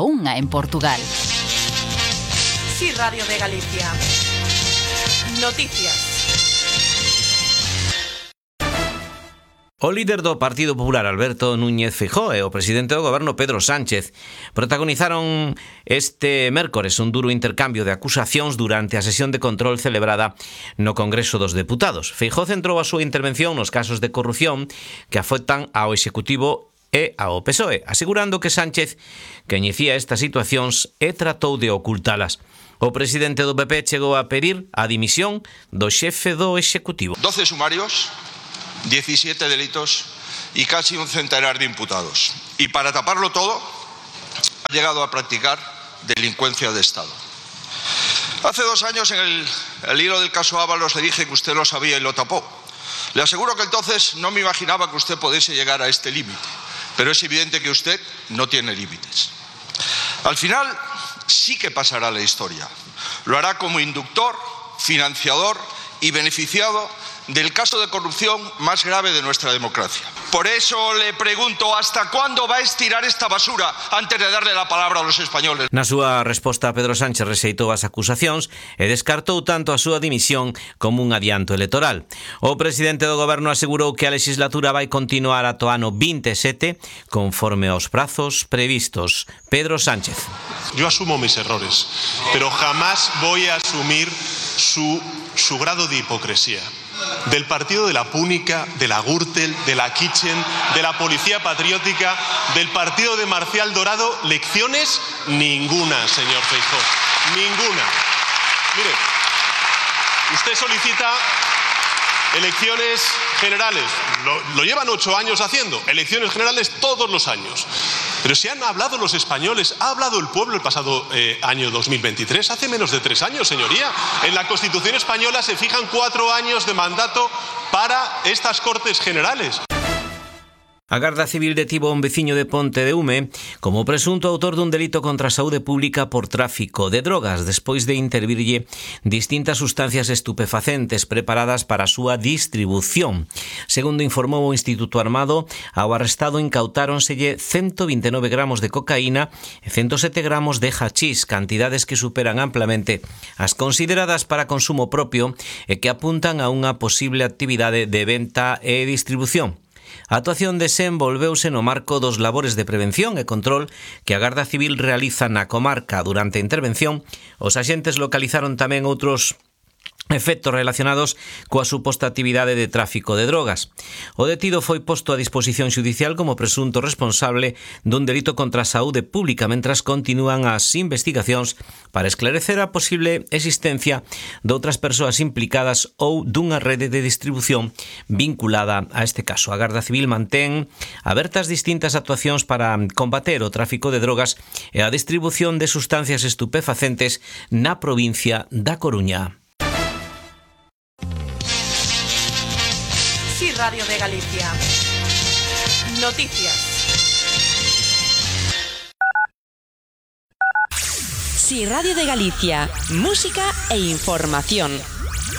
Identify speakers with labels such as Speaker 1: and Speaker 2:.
Speaker 1: só unha en Portugal.
Speaker 2: Sí, Radio de Galicia. Noticias.
Speaker 3: O líder do Partido Popular, Alberto Núñez Feijóo, e o presidente do goberno, Pedro Sánchez, protagonizaron este mércores un duro intercambio de acusacións durante a sesión de control celebrada no Congreso dos Deputados. Feijóo centrou a súa intervención nos casos de corrupción que afectan ao Executivo e ao PSOE, asegurando que Sánchez coñecía estas situacións e tratou de ocultalas. O presidente do PP chegou a pedir a dimisión do xefe do Executivo.
Speaker 4: 12 sumarios, 17 delitos y casi un centenar de imputados. Y para taparlo todo, ha llegado a practicar delincuencia de Estado. Hace 2 años, en el hilo del caso Ábalos, le dije que usted lo sabía y lo tapó. Le aseguro que entonces no me imaginaba que usted pudiese llegar a este límite, pero es evidente que usted no tiene límites. Al final, sí que pasará la historia. Lo hará como inductor, financiador y beneficiado del caso de corrupción más grave de nuestra democracia. Por eso le pregunto, ¿hasta cuándo va a estirar esta basura antes de darle la palabra a los españoles?
Speaker 3: Na súa resposta, Pedro Sánchez rexeitou as acusacións e descartou tanto a súa dimisión como un adianto electoral. O presidente do goberno asegurou que a legislatura vai continuar ata o ano 27 conforme aos prazos previstos. Pedro Sánchez.
Speaker 5: Yo asumo mis errores, pero jamás voy a asumir su grado de hipocresía. Del partido de la Púnica, de la Gürtel, de la Kitchen, de la Policía Patriótica, del partido de Marcial Dorado, lecciones ninguna, señor Feijóo, ninguna. Mire, usted solicita elecciones generales, lo llevan 8 años haciendo, elecciones generales todos los años. Pero si han hablado los españoles, ha hablado el pueblo el pasado año 2023, hace menos de 3 años, señoría. En la Constitución española se fijan 4 años de mandato para estas Cortes Generales.
Speaker 3: A Garda Civil detivo a un veciño de Ponte de Ume como presunto autor dun delito contra a saúde pública por tráfico de drogas, despois de intervirlle distintas sustancias estupefacentes preparadas para a súa distribución. Segundo informou o Instituto Armado, ao arrestado incautáronselle 129 gramos de cocaína e 107 gramos de hachís, cantidades que superan amplamente as consideradas para consumo propio e que apuntan a unha posible actividade de venta e distribución. A actuación desenvolveuse no marco dos labores de prevención e control que a Garda Civil realiza na comarca. Durante a intervención, os axentes localizaron tamén outros efectos relacionados coa suposta actividade de tráfico de drogas. O detido foi posto a disposición xudicial como presunto responsable dun delito contra a saúde pública, mentras continúan as investigacións para esclarecer a posible existencia de outras persoas implicadas ou dunha rede de distribución vinculada a este caso. A Garda Civil mantén abertas distintas actuacións para combater o tráfico de drogas e a distribución de sustancias estupefacentes na provincia da Coruña.
Speaker 2: Sí, Radio de Galicia. Noticias.
Speaker 6: Sí, Radio de Galicia. Música e información.